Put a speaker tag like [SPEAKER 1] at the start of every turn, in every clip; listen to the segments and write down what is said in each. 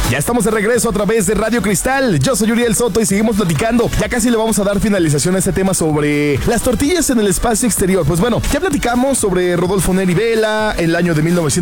[SPEAKER 1] Ya estamos de regreso a través de Radio Cristal. Yo soy Uriel Soto y seguimos platicando. Ya casi le vamos a dar finalización a este tema sobre las tortillas en el espacio exterior. Pues bueno, ya platicamos sobre Rodolfo Neri Vela, el año de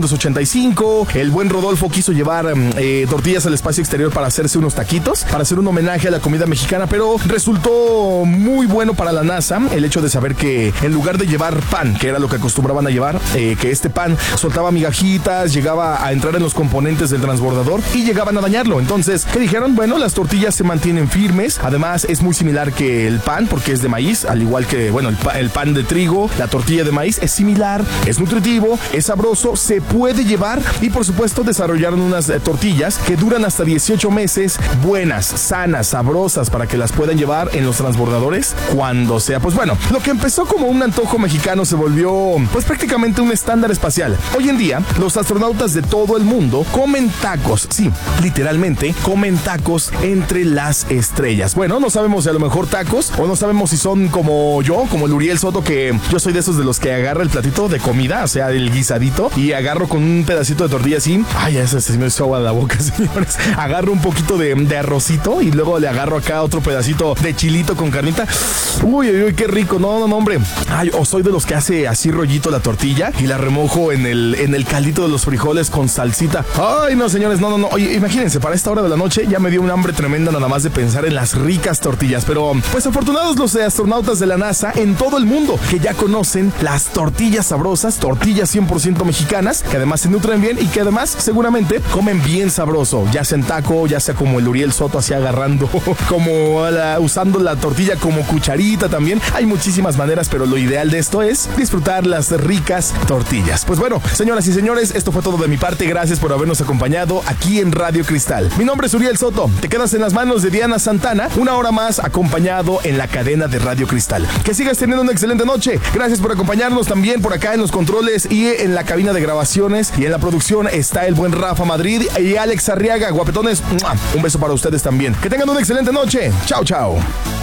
[SPEAKER 1] 1985. El buen Rodolfo quiso llevar tortillas al espacio exterior para hacerse unos taquitos, para hacer un homenaje a la comida mexicana, pero resultó muy bueno para la NASA el hecho de saber que en lugar de llevar pan, que era lo que acostumbraban a llevar, que este pan soltaba migajitas, llegaba a entrar en los componentes del transbordador y llegaban a dañarlo. Entonces, ¿qué dijeron? Bueno, las tortillas se mantienen firmes. Además, es muy similar que el pan porque es de maíz, al igual que, bueno, el pan de trigo, la tortilla de maíz es similar, es nutritivo, es sabroso, se puede llevar y, por supuesto, desarrollaron unas tortillas que duran hasta 18 meses, buenas, sanas, sabrosas, para que las puedan llevar en los transbordadores cuando sea. Pues bueno, lo que empezó como un antojo mexicano se volvió, pues prácticamente un estándar espacial. Hoy en día, los astronautas de todo el mundo comen tacos, sí, literalmente comen tacos entre las estrellas. Bueno, no sabemos si a lo mejor tacos, o no sabemos si son como yo, como el Uriel Soto, que yo soy de esos de los que agarra el platito de comida, o sea, el guisadito, y agarro con un pedacito de tortilla así. Ay, ese se me hizo agua de la boca, señores. Agarro un poquito de arrocito y luego le agarro acá otro pedacito de chilito con carnita. Uy, uy, qué rico. No, hombre. Ay, o soy de los que hace así rollito la tortilla y la remojo en el caldito de los frijoles con salsita. Ay, no, señores, no. Oye, imagínense, para esta hora de la noche ya me dio un hambre tremenda nada más de pensar en las ricas tortillas. Pero, pues afortunados los astronautas de la NASA en todo el mundo que ya conocen las tortillas sabrosas, tortillas 100% mexicanas, que además se nutren bien y que además seguramente comen bien sabroso, ya sea en taco, ya sea como el Uriel Soto así agarrando, como usando la tortilla como cucharita también. Hay muchísimas maneras, pero lo ideal de esto es disfrutar las ricas tortillas. Pues bueno, señoras y señores, esto fue todo de mi parte. Gracias por habernos acompañado aquí en Radio Cristal. Mi nombre es Uriel Soto. Te quedas en las manos de Diana Santana, una hora más acompañado en la cadena de Radio Cristal. Que sigas teniendo una excelente noche. Gracias por acompañarnos también por acá en los controles y en la cabina de grabaciones, y en la producción está el buen Rafa Madrid y Alex Arriaga. Guapetones, un beso para ustedes también. Que tengan una excelente noche. Chao, chao.